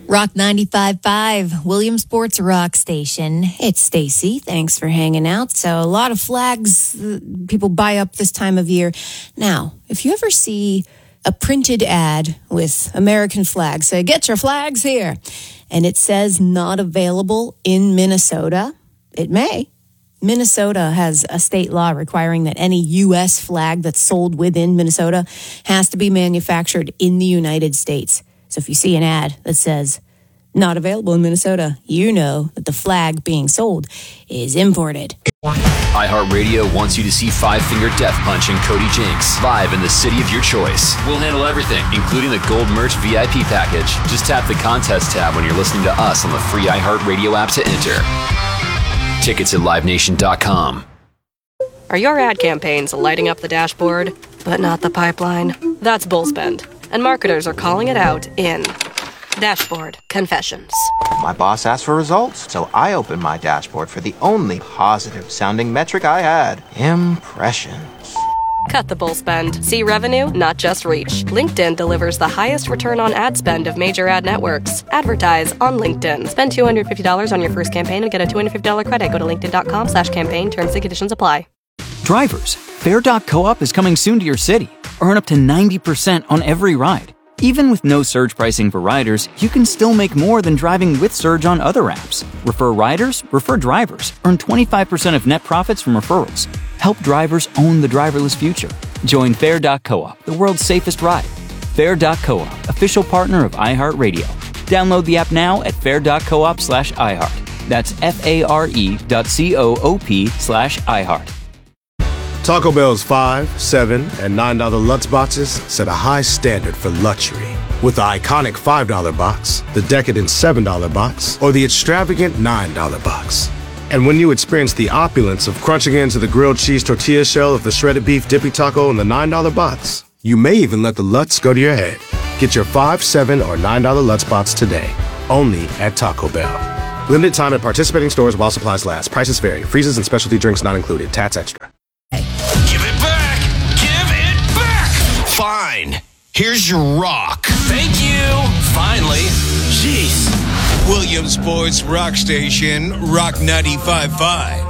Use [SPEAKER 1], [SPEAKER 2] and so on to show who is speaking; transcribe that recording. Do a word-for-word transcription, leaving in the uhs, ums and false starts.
[SPEAKER 1] Rock ninety-five point five, Williamsport's rock station. It's Stacy. Thanks for hanging out. So a lot of flags uh, people buy up this time of year. Now, if you ever see a printed ad with American flags, say, get your flags here, and it says not available in Minnesota, it may. Minnesota has a state law requiring that any U S flag that's sold within Minnesota has to be manufactured in the United States. So if you see an ad that says, not available in Minnesota, you know that the flag being sold is imported.
[SPEAKER 2] iHeartRadio wants you to see Five Finger Death Punch and Cody Jinks live in the city of your choice. We'll handle everything, including the Gold Merch V I P package. Just tap the contest tab when you're listening to us on the free iHeartRadio app to enter. Tickets at live nation dot com.
[SPEAKER 3] Are your ad campaigns lighting up the dashboard, but not the pipeline? That's Bullspend, and marketers are calling it out in Dashboard Confessions.
[SPEAKER 4] My boss asked for results, so I opened my dashboard for the only positive-sounding metric I had: impressions.
[SPEAKER 3] Cut the bull spend. See revenue, not just reach. LinkedIn delivers the highest return on ad spend of major ad networks. Advertise on LinkedIn. Spend two hundred fifty dollars on your first campaign and get a two hundred fifty dollars credit. Go to linkedin.com slash campaign. Terms and conditions apply.
[SPEAKER 5] Drivers, Fair dot coop is coming soon to your city. Earn up to ninety percent on every ride. Even with no surge pricing for riders, you can still make more than driving with Surge on other apps. Refer riders, refer drivers. Earn twenty-five percent of net profits from referrals. Help drivers own the driverless future. Join Fair dot coop, the world's safest ride. Fair dot coop, official partner of iHeartRadio. Download the app now at fair dot coop slash iHeart. That's F-A-R-E dot C-O-O-P slash iHeart.
[SPEAKER 6] Taco Bell's five, seven, and nine dollar Lutz boxes set a high standard for luxury. With the iconic five dollar box, the decadent seven dollar box, or the extravagant nine dollar box. And when you experience the opulence of crunching into the grilled cheese tortilla shell of the shredded beef dippy taco in the nine dollar box, you may even let the Lutz go to your head. Get your five, seven, or nine dollar Lutz box today, only at Taco Bell. Limited time at participating stores while supplies last. Prices vary. Freezes and specialty drinks not included. Tats extra.
[SPEAKER 7] Give it back! Give it back! Fine. Here's your rock.
[SPEAKER 8] Thank you. Finally.
[SPEAKER 7] Jeez.
[SPEAKER 9] Williamsport's rock station, Rock ninety-five point five.